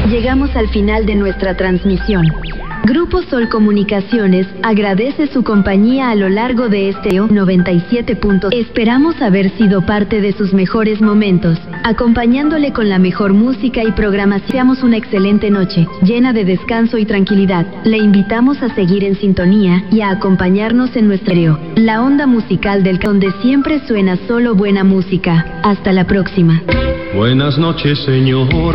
Llegamos al final de nuestra transmisión. Grupo Sol Comunicaciones agradece su compañía a lo largo de este 97. Esperamos haber sido parte de sus mejores momentos, acompañándole con la mejor música y programación. Deseamos una excelente noche, llena de descanso y tranquilidad. Le invitamos a seguir en sintonía y a acompañarnos en nuestro la onda musical del donde siempre suena solo buena música. Hasta la próxima. Buenas noches, señora.